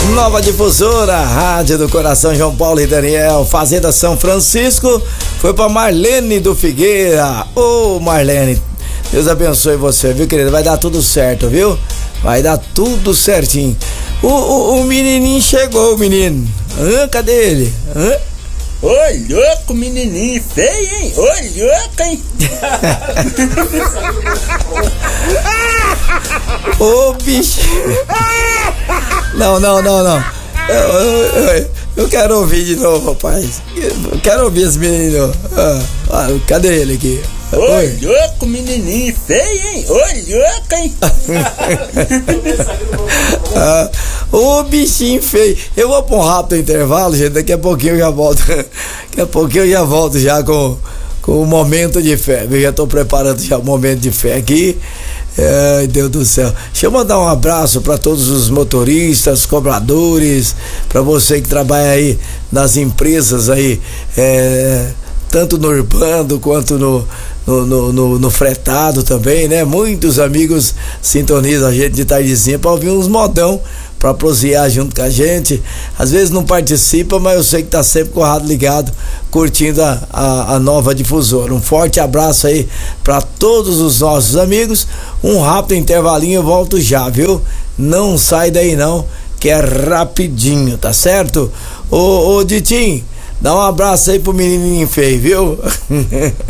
Nova Difusora, Rádio do Coração, João Paulo e Daniel, Fazenda São Francisco, foi pra Marlene do Figueira. Ô Marlene, Deus abençoe você, viu, querida? Vai dar tudo certo, viu? Vai dar tudo certinho. O menininho chegou, o menino. Cadê ele? Ô louco, menininho feio, hein? Ô louco, hein? Ô bicho. Não. Eu quero ouvir de novo, rapaz. Eu quero ouvir esse menino. Cadê ele aqui? Ô louco, menininho feio, hein? Ô louco, hein? Ô bichinho feio. Eu vou pra um rápido intervalo, gente. Daqui a pouquinho eu já volto. Daqui a pouquinho eu já volto já com o momento de fé. Eu já tô preparando já o momento de fé aqui. Ai, Deus do céu. Deixa eu mandar um abraço para todos os motoristas, cobradores, para você que trabalha aí nas empresas aí, tanto no urbano quanto no fretado também, né? Muitos amigos sintonizam a gente de tardezinha para ouvir uns modão, para prosear junto com a gente. Às vezes não participa, mas eu sei que tá sempre com o rádio ligado, curtindo a Nova Difusora. Um forte abraço aí para todos os nossos amigos. Um rápido intervalinho, eu volto já, viu? Não sai daí não, que é rapidinho, tá certo? Ô Ditinho, dá um abraço aí pro menininho feio, viu?